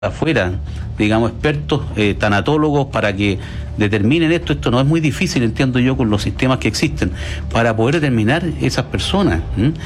afuera, digamos, expertos, tanatólogos, para que determinen esto. Esto no es muy difícil, entiendo yo, con los sistemas que existen, para poder determinar esas personas.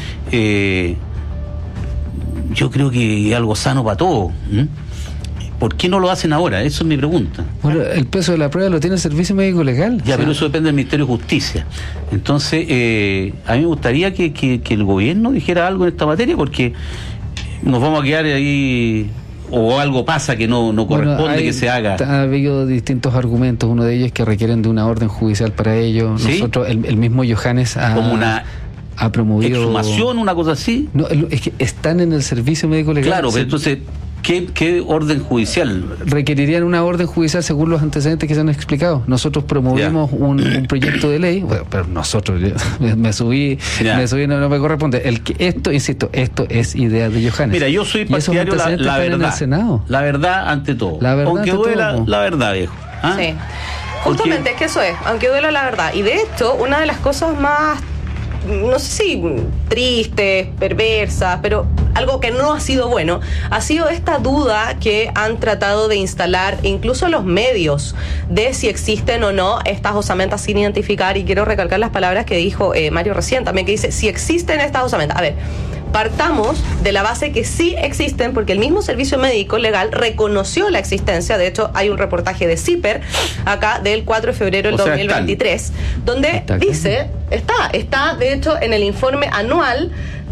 Yo creo que es algo sano para todos. ¿Por qué no lo hacen ahora? Eso es mi pregunta. Bueno, el peso de la prueba lo tiene el Servicio Médico Legal. Ya, pero eso depende del Ministerio de Justicia. Entonces, a mí me gustaría que el gobierno dijera algo en esta materia, porque nos vamos a quedar ahí, o algo pasa que no corresponde que se haga. Ha habido distintos argumentos, uno de ellos es que requieren de una orden judicial para ello. ¿Sí? Nosotros, el mismo Johannes como una ha promovido exhumación, una cosa así. No, es que están en el Servicio Médico Legal. Claro, pero entonces, ¿qué orden judicial? Requerirían una orden judicial según los antecedentes que se han explicado. Nosotros promovimos un proyecto de ley, bueno, pero nosotros, me subí, no me corresponde. Esto es idea de Johannes. Mira, yo soy partidario de la verdad. En el Senado. La verdad ante todo. La verdad aunque ante duela, todo. La verdad, viejo. ¿Ah? Sí. Justamente, es que eso es, aunque duela la verdad. Y de hecho, una de las cosas más, no sé si tristes, perversas, pero algo que no ha sido bueno, ha sido esta duda que han tratado de instalar incluso los medios de si existen o no estas osamentas sin identificar. Y quiero recalcar las palabras que dijo Mario recién también, que dice, si existen estas osamentas. A ver, partamos de la base que sí existen, porque el mismo Servicio Médico Legal reconoció la existencia. De hecho, hay un reportaje de CIPER acá del 4 de febrero del 2023, donde dice, está de hecho en el informe anual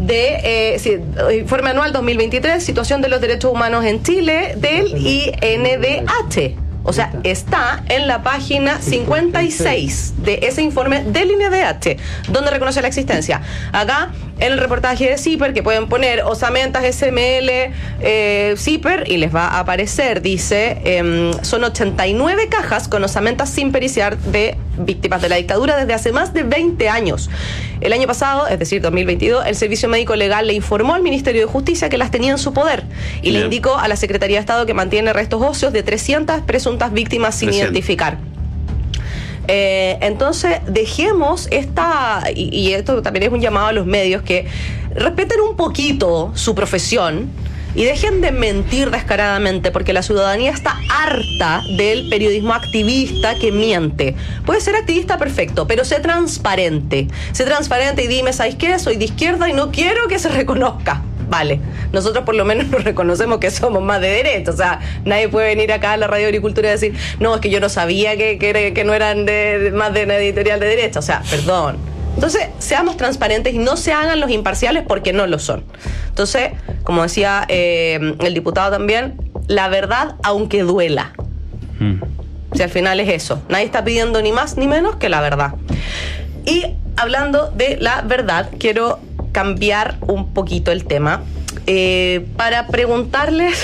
informe anual 2023, situación de los derechos humanos en Chile, del INDH. O sea, está en la página 56 de ese informe del INDH, donde reconoce la existencia. Acá, en el reportaje de CIPER, que pueden poner osamentas SML CIPER, y les va a aparecer, dice, son 89 cajas con osamentas sin periciar de víctimas de la dictadura desde hace más de 20 años. El año pasado, es decir, 2022, el Servicio Médico Legal le informó al Ministerio de Justicia que las tenía en su poder y le indicó a la Secretaría de Estado que mantiene restos óseos de 300 presuntas víctimas sin identificar. Entonces, dejemos y esto también es un llamado a los medios, que respeten un poquito su profesión y dejen de mentir descaradamente, porque la ciudadanía está harta del periodismo activista que miente. Puede ser activista, perfecto, pero sé transparente. Sé transparente y dime, ¿sabes qué? Soy de izquierda y no quiero que se reconozca. Vale, nosotros por lo menos nos reconocemos que somos más de derecha. O sea, nadie puede venir acá a la Radio Agricultura y decir, no, es que yo no sabía que no eran más de una editorial de derecha. O sea, perdón. Entonces, seamos transparentes y no se hagan los imparciales, porque no lo son. Entonces, como decía el diputado también, la verdad aunque duela. Si al final es eso. Nadie está pidiendo ni más ni menos que la verdad. Y hablando de la verdad, quiero cambiar un poquito el tema para preguntarles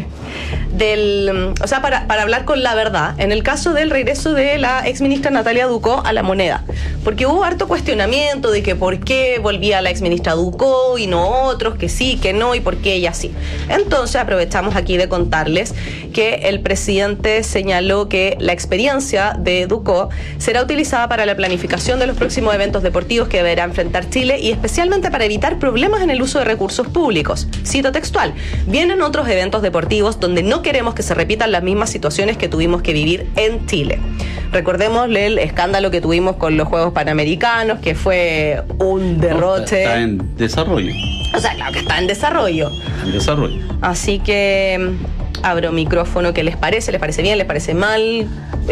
para hablar con la verdad en el caso del regreso de la exministra Natalia Ducó a la moneda, porque hubo harto cuestionamiento de que por qué volvía la exministra Ducó y no otros, que sí, que no, y por qué ella sí. Entonces aprovechamos aquí de contarles que el presidente señaló que la experiencia de Ducó será utilizada para la planificación de los próximos eventos deportivos que deberá enfrentar Chile, y especialmente para evitar problemas en el uso de recursos públicos. Cito textual: vienen otros eventos deportivos donde no queremos que se repitan las mismas situaciones que tuvimos que vivir en Chile. Recordémosle el escándalo que tuvimos con los Juegos Panamericanos, que fue un derroche. Está en desarrollo. O sea, claro que está en desarrollo. En desarrollo. Así que abro micrófono. ¿Qué les parece? ¿Les parece bien? ¿Les parece mal?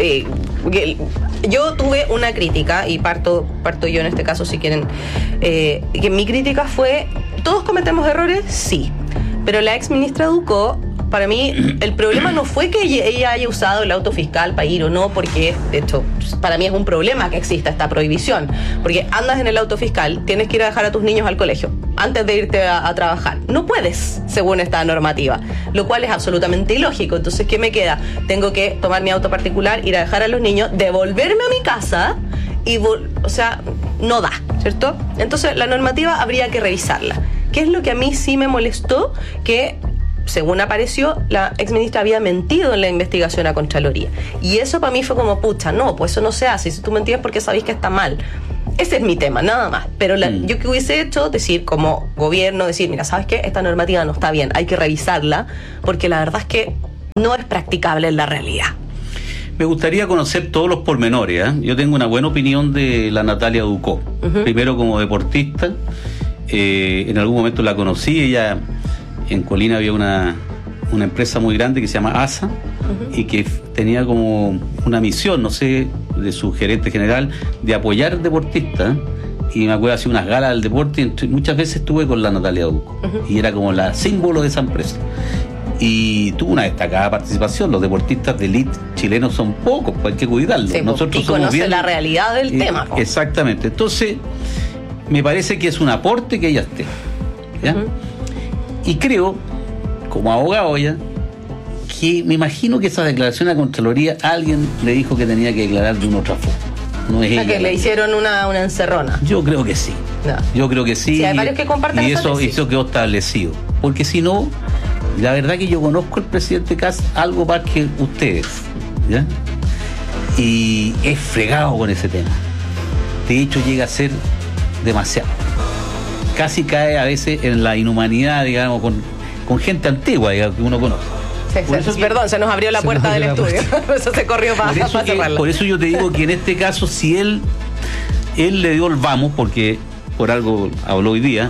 Yo tuve una crítica, y parto yo en este caso, si quieren, que mi crítica fue: ¿todos cometemos errores? Sí. Pero la ex ministra Ducó, para mí, el problema no fue que ella haya usado el auto fiscal para ir o no, porque, de hecho, para mí es un problema que exista esta prohibición. Porque andas en el auto fiscal, tienes que ir a dejar a tus niños al colegio antes de irte a trabajar. No puedes, según esta normativa, lo cual es absolutamente ilógico. Entonces, ¿qué me queda? Tengo que tomar mi auto particular, ir a dejar a los niños, devolverme a mi casa y, o sea, no da, ¿cierto? Entonces, la normativa habría que revisarla. ¿Qué es lo que a mí sí me molestó? Que, según apareció, la exministra había mentido en la investigación a Contraloría. Y eso para mí fue como, pucha, no, pues eso no se hace. Si tú mentías porque sabéis que está mal. Ese es mi tema, nada más. Pero yo que hubiese hecho, decir como gobierno, decir, mira, ¿sabes qué? Esta normativa no está bien, hay que revisarla, porque la verdad es que no es practicable en la realidad? Me gustaría conocer todos los pormenores, ¿eh? Yo tengo una buena opinión de la Natalia Ducó. Primero, como deportista, en algún momento la conocí. Ella, en Colina había una empresa muy grande que se llama ASA, y que tenía como una misión, no sé, de su gerente general, de apoyar deportistas. Y me acuerdo, hacía unas galas del deporte, y muchas veces estuve con la Natalia Ducó, y era como la símbolo de esa empresa. Y tuvo una destacada participación. Los deportistas de élite chilenos son pocos, pues hay que cuidarlos. Sí, nosotros y conoce la realidad del tema. Exactamente. Entonces, me parece que es un aporte que ella esté, ¿ya? Y creo, como abogado ya, que me imagino que esa declaración a Contraloría, alguien le dijo que tenía que declarar de una otra forma. No es ella. Que le hicieron una encerrona. Yo creo que sí. No. Yo creo que sí. Sí, hay varios que comparten y eso quedó establecido. Porque si no, la verdad que yo conozco al presidente Kast algo más que ustedes, ¿ya? Y es fregado con ese tema. De hecho, llega a ser demasiado. Casi cae a veces en la inhumanidad, digamos, con gente antigua, digamos, que uno conoce. Perdón, se nos abrió la puerta del estudio. Eso se corrió para cerrarla. Por eso yo te digo que en este caso, si él le dio el vamos, porque por algo habló hoy día,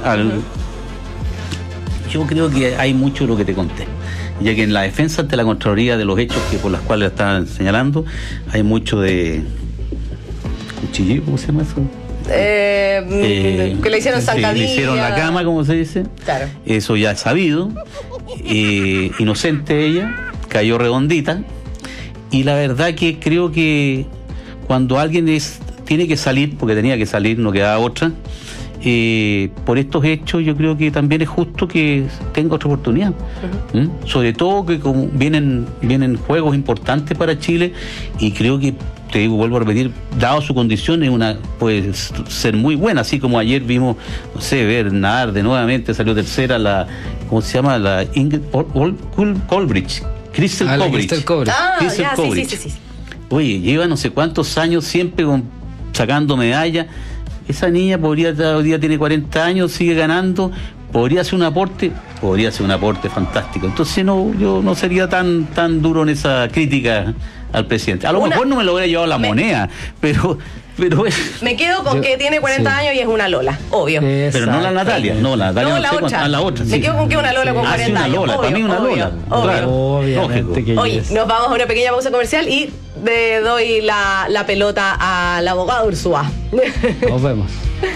yo creo que hay mucho de lo que te conté, ya que en la defensa ante la Contraloría de los hechos que por las cuales estaban señalando, hay mucho de cuchilleo, ¿cómo se llama eso? Que le hicieron zancadilla. Le hicieron la cama, como se dice. Claro. Eso ya es sabido. Inocente ella, cayó redondita. Y la verdad que creo que cuando alguien tiene que salir, porque tenía que salir, no quedaba otra, por estos hechos, yo creo que también es justo que tenga otra oportunidad. Sobre todo que como vienen juegos importantes para Chile, y creo que, te digo, vuelvo a repetir, dado su condición, puede ser muy buena, así como ayer vimos, no sé, Bernard nuevamente salió tercera, ¿cómo se llama? La Ingrid Colbridge, Crystal Colbridge. Sí. Oye, lleva no sé cuántos años siempre sacando medallas. Esa niña hoy día tiene 40 años, sigue ganando, podría hacer un aporte fantástico. Entonces yo no sería tan duro en esa crítica al presidente. A lo mejor no me lo hubiera llevado la moneda, pero me quedo con que tiene 40 años y es una Lola, obvio. Pero no la Natalia, la otra. La otra, sí. Me quedo con que es una Lola con 40 años. Lola, para mí una Lola. Claro, obviamente que Oye, nos vamos a una pequeña pausa comercial y le doy la pelota al abogado Ursúa. Nos vemos.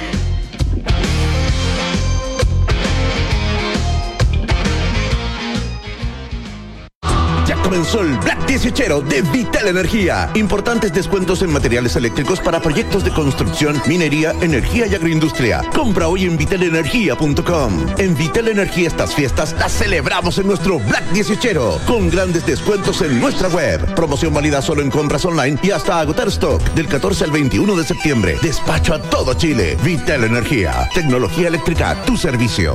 Ya comenzó el Black 18 de Vital Energía. Importantes descuentos en materiales eléctricos para proyectos de construcción, minería, energía y agroindustria. Compra hoy en vitalenergia.com. En Vital Energía estas fiestas las celebramos en nuestro Black 18 con grandes descuentos en nuestra web. Promoción válida solo en compras online y hasta agotar stock del 14 al 21 de septiembre. Despacho a todo Chile. Vital Energía. Tecnología eléctrica a tu servicio.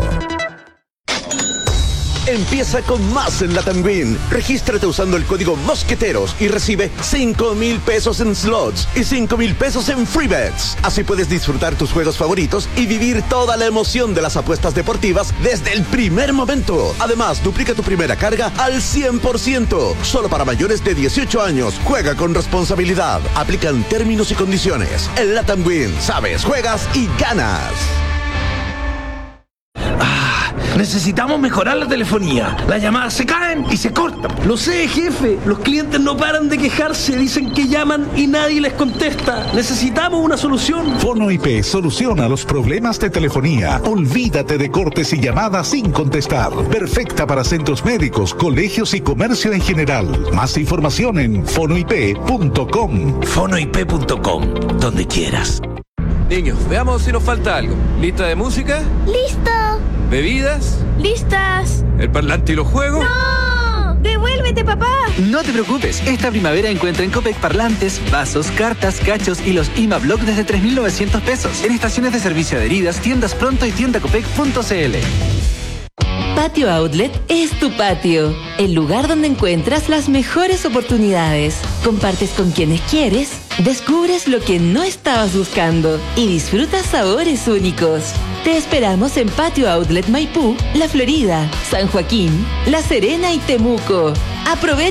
Empieza con más en Latam Win. Regístrate usando el código Mosqueteros y recibe 5,000 pesos en slots y 5,000 pesos en free bets. Así puedes disfrutar tus juegos favoritos y vivir toda la emoción de las apuestas deportivas desde el primer momento. Además, duplica tu primera carga al 100%. Solo para mayores de 18 años. Juega con responsabilidad. Aplican términos y condiciones. En Latam Win, sabes, juegas y ganas. Necesitamos mejorar la telefonía. Las llamadas se caen y se cortan. Lo sé, jefe. Los clientes no paran de quejarse. Dicen que llaman y nadie les contesta. Necesitamos una solución. Fono IP soluciona los problemas de telefonía. Olvídate de cortes y llamadas sin contestar. Perfecta para centros médicos, colegios y comercio en general. Más información en fonoip.com. Fonoip.com, donde quieras. Niños, veamos si nos falta algo. ¿Lista de música? ¡Listo! ¿Bebidas? ¡Listas! ¿El parlante y los juegos? ¡No! ¡Devuélvete, papá! No te preocupes, esta primavera encuentra en Copec parlantes, vasos, cartas, cachos y los IMA-Block desde 3.900 pesos. En estaciones de servicio adheridas, tiendas Pronto y tiendacopec.cl. Patio Outlet es tu patio, el lugar donde encuentras las mejores oportunidades. Compartes con quienes quieres, descubres lo que no estabas buscando y disfrutas sabores únicos. Te esperamos en Patio Outlet Maipú, La Florida, San Joaquín, La Serena y Temuco. Aprovecha